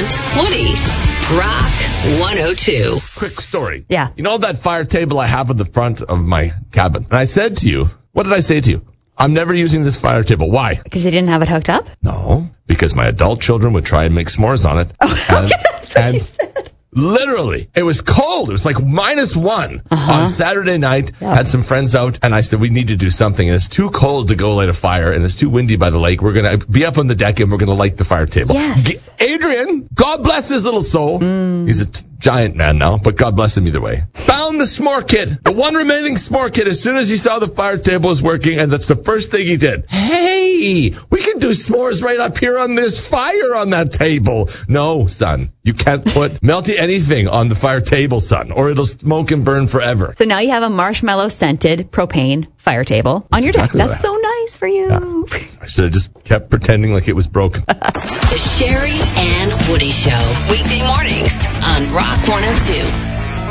and Woody. Rock 102. Quick story. Yeah. You know that fire table I have at the front of my cabin? And I said to you, what did I say to you? I'm never using this fire table. Why? Because you didn't have it hooked up? No, because my adult children would try and make s'mores on it. Oh, okay, that's what you said. Literally, it was cold. It was like -1 on Saturday night. Yeah. Had some friends out, and I said, we need to do something. And it's too cold to go light a fire, and it's too windy by the lake. We're going to be up on the deck, and we're going to light the fire table. Yes. Adrian, God bless his little soul. He's a giant man now, but God bless him either way. Found the s'more kit, the one remaining s'more kit, as soon as he saw the fire table was working, and that's the first thing he did. Hey, we can do s'mores right up here on this fire on that table. No, son, you can't put melty anything on the fire table, son, or it'll smoke and burn forever. So now you have a marshmallow-scented propane fire table on your deck. exactly That's that. so nice for you. Yeah. I should have just kept pretending like it was broken. The Sherry and Woody Show. Weekday mornings on Rock 102.